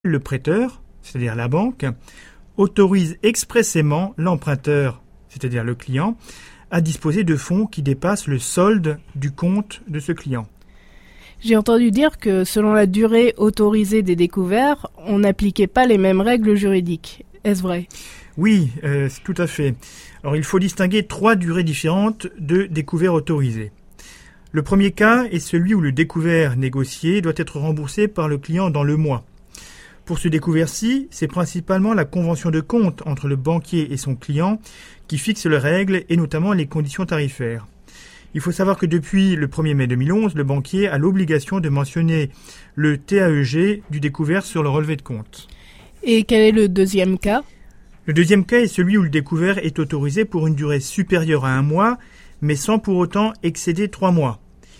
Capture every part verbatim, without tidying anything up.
Le prêteur, c'est-à-dire la banque, autorise expressément l'emprunteur, c'est-à-dire le client, à disposer de fonds qui dépassent le solde du compte de ce client. J'ai entendu dire que selon la durée autorisée des découverts, on n'appliquait pas les mêmes règles juridiques. Est-ce vrai ? Oui, euh, tout à fait. Alors il faut distinguer trois durées différentes de découvert autorisé. Le premier cas est celui où le découvert négocié doit être remboursé par le client dans le mois. Pour ce découvert-ci, c'est principalement la convention de compte entre le banquier et son client qui fixe les règles et notamment les conditions tarifaires. Il faut savoir que depuis le premier mai deux mille onze, le banquier a l'obligation de mentionner le T A E G du découvert sur le relevé de compte. Et quel est le deuxième cas ? Le deuxième cas est celui où le découvert est autorisé pour une durée supérieure à un mois, mais sans pour autant excéder trois mois.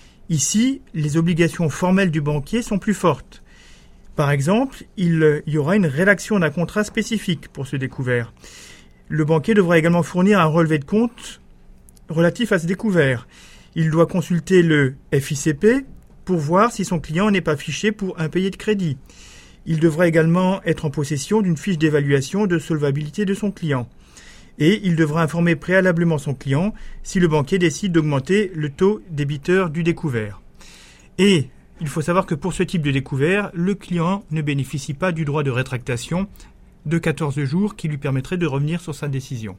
Ici, les obligations formelles du banquier sont plus fortes. Par exemple, il y aura une rédaction d'un contrat spécifique pour ce découvert. Le banquier devra également fournir un relevé de compte relatif à ce découvert. Il doit consulter le F I C P pour voir si son client n'est pas fiché pour impayé de crédit. Il devra également être en possession d'une fiche d'évaluation de solvabilité de son client. Et il devra informer préalablement son client si le banquier décide d'augmenter le taux débiteur du découvert. Et il faut savoir que pour ce type de découvert, le client ne bénéficie pas du droit de rétractation de quatorze jours qui lui permettrait de revenir sur sa décision.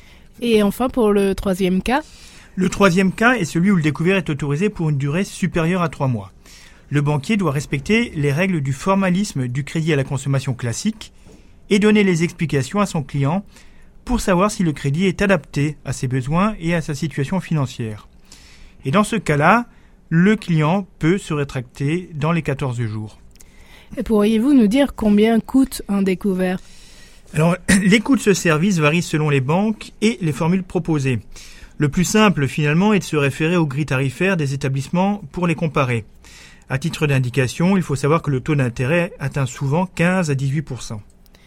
Et enfin, pour le troisième cas ? Le troisième cas est celui où le découvert est autorisé pour une durée supérieure à trois mois. Le banquier doit respecter les règles du formalisme du crédit à la consommation classique et donner les explications à son client pour savoir si le crédit est adapté à ses besoins et à sa situation financière. Et dans ce cas-là, le client peut se rétracter dans les quatorze jours. Et pourriez-vous nous dire combien coûte un découvert ? Alors, les coûts de ce service varient selon les banques et les formules proposées. Le plus simple, finalement, est de se référer aux grilles tarifaires des établissements pour les comparer. À titre d'indication, il faut savoir que le taux d'intérêt atteint souvent quinze à dix-huit pour cent.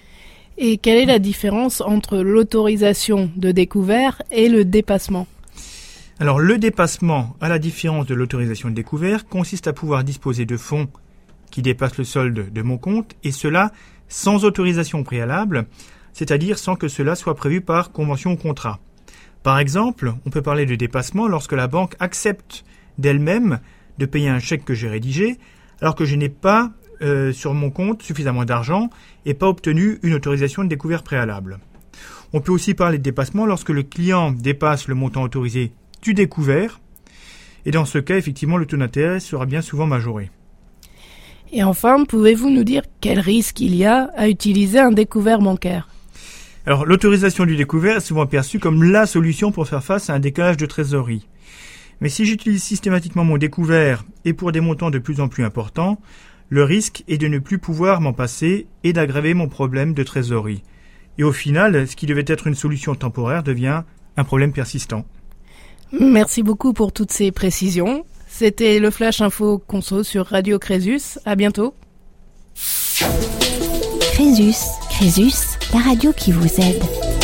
Et quelle est la différence entre l'autorisation de découvert et le dépassement ? Alors, le dépassement, à la différence de l'autorisation de découvert, consiste à pouvoir disposer de fonds qui dépassent le solde de mon compte, et cela sans autorisation préalable, c'est-à-dire sans que cela soit prévu par convention ou contrat. Par exemple, on peut parler de dépassement lorsque la banque accepte d'elle-même de payer un chèque que j'ai rédigé, alors que je n'ai pas euh, sur mon compte suffisamment d'argent et pas obtenu une autorisation de découvert préalable. On peut aussi parler de dépassement lorsque le client dépasse le montant autorisé du découvert, et dans ce cas, effectivement, le taux d'intérêt sera bien souvent majoré. Et enfin, pouvez-vous nous dire quel risque il y a à utiliser un découvert bancaire ? Alors, l'autorisation du découvert est souvent perçue comme la solution pour faire face à un décalage de trésorerie. Mais si j'utilise systématiquement mon découvert et pour des montants de plus en plus importants, le risque est de ne plus pouvoir m'en passer et d'aggraver mon problème de trésorerie. Et au final, ce qui devait être une solution temporaire devient un problème persistant. Merci beaucoup pour toutes ces précisions. C'était le Flash Info Conso sur Radio Crésus. À bientôt. Crésus, Crésus, la radio qui vous aide.